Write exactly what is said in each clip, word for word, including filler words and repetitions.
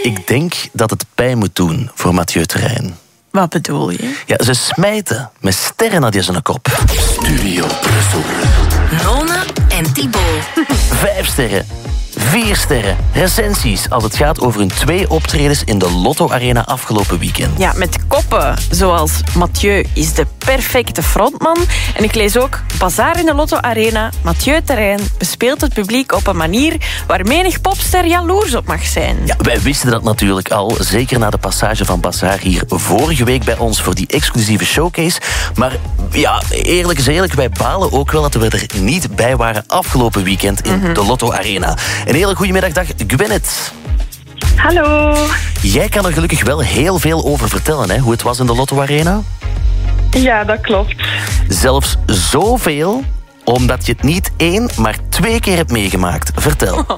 Ik denk dat het pijn moet doen voor Mathieu Terrein. Wat bedoel je? Ja, ze smijten met sterren naar die zijn kop. Studio Brussel. Nona en Thibaut. Vijf sterren. Vier sterren. Recensies als het gaat over hun twee optredens in de Lotto Arena afgelopen weekend. Ja, met koppen zoals Mathieu is de perfecte frontman. En ik lees ook Bazaar in de Lotto Arena. Mathieu Terrein bespeelt het publiek op een manier waar menig popster jaloers op mag zijn. Ja, wij wisten dat natuurlijk al, zeker na de passage van Bazaar hier vorige week bij ons voor die exclusieve showcase. Maar ja, eerlijk is eerlijk, wij balen ook wel dat we er niet bij waren afgelopen weekend in mm-hmm. de Lotto Arena. Een hele goede middag, dag Gwyneth. Hallo. Jij kan er gelukkig wel heel veel over vertellen, hè, hoe het was in de Lotto Arena. Ja, dat klopt. Zelfs zoveel, omdat je het niet één, maar twee keer hebt meegemaakt. Vertel. Oh.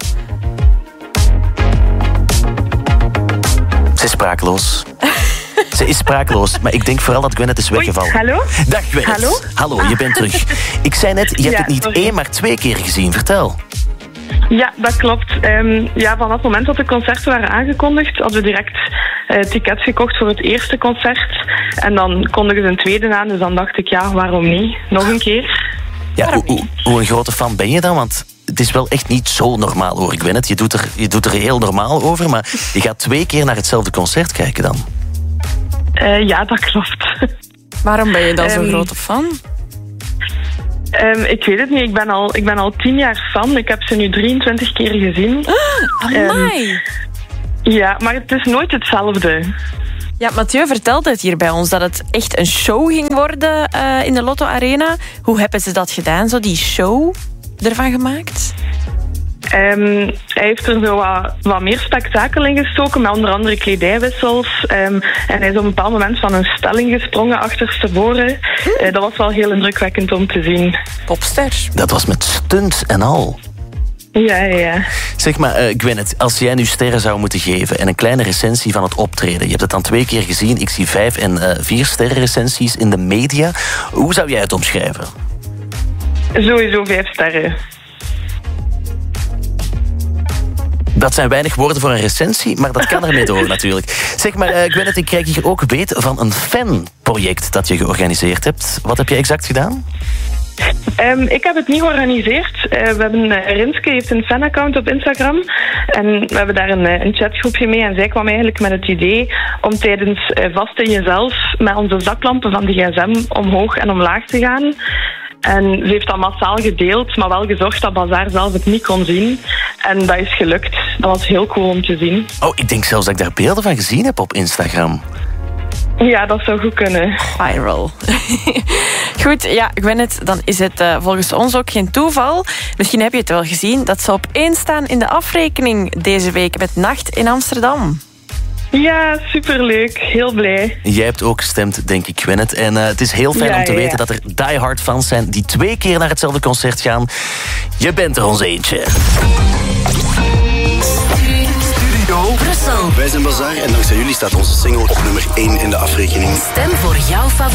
Ze is sprakeloos. Ze is sprakeloos, maar ik denk vooral dat Gwyneth is weggevallen. Oei, hallo? Dag Gwyneth. Hallo? Hallo, je bent terug. Ik zei net, je hebt ja, het niet sorry. één, maar twee keer gezien. Vertel. Ja, dat klopt. Um, ja, van dat moment dat de concerten waren aangekondigd, hadden we direct uh, tickets gekocht voor het eerste concert. En dan kondigden ze een tweede aan, dus dan dacht ik, ja, waarom niet? Nog een keer. Ja, hoe, hoe, hoe een grote fan ben je dan? Want het is wel echt niet zo normaal, hoor ik Gwyneth. Je doet er, je doet er heel normaal over, maar je gaat twee keer naar hetzelfde concert kijken dan. Uh, ja, dat klopt. Waarom ben je dan zo'n um, grote fan? Um, ik weet het niet. Ik ben, al, ik ben al tien jaar fan. Ik heb ze nu drieëntwintig keer gezien. Ah, amai. Um, ja, maar het is nooit hetzelfde. Ja, Mathieu vertelde het hier bij ons, dat het echt een show ging worden uh, in de Lotto Arena. Hoe hebben ze dat gedaan, zo die show ervan gemaakt? Um, hij heeft er zo wat, wat meer spektakel in gestoken, met onder andere kledijwissels. Um, en hij is op een bepaald moment van een stelling gesprongen achterstevoren. Uh, dat was wel heel indrukwekkend om te zien. Popster. Dat was met stunts en al. Ja, ja. Zeg maar, uh, Gwyneth, als jij nu sterren zou moeten geven en een kleine recensie van het optreden. Je hebt het dan twee keer gezien. Ik zie vijf en uh, vier sterren recensies in de media. Hoe zou jij het omschrijven? Sowieso vijf sterren. Dat zijn weinig woorden voor een recensie, maar dat kan ermee door natuurlijk. Zeg maar, uh, Gwyneth, ik krijg hier ook weet van een fanproject dat je georganiseerd hebt. Wat heb je exact gedaan? Um, ik heb het niet georganiseerd. Uh, we hebben, uh, Rinske heeft een fanaccount op Instagram. En we hebben daar een, een chatgroepje mee. En zij kwam eigenlijk met het idee om tijdens uh, Vast in Jezelf met onze zaklampen van de gsm omhoog en omlaag te gaan. En ze heeft dat massaal gedeeld, maar wel gezorgd dat Bazaar zelf het niet kon zien. En dat is gelukt. Dat was heel cool om te zien. Oh, ik denk zelfs dat ik daar beelden van gezien heb op Instagram. Ja, dat zou goed kunnen. Viral. Goed, ja, Gwyneth, dan is het uh, volgens ons ook geen toeval. Misschien heb je het wel gezien dat ze op één staan in de afrekening deze week met Nacht in Amsterdam. Ja, superleuk. Heel blij. Jij hebt ook gestemd, denk ik, Gwyneth. En uh, het is heel fijn ja, om te ja, weten ja. dat er diehard fans zijn die twee keer naar hetzelfde concert gaan. Je bent er ons eentje. Studio Brussel. Wij zijn Bazaar en dankzij jullie staat onze single op nummer één in de afrekening. Stem voor jouw favoriet.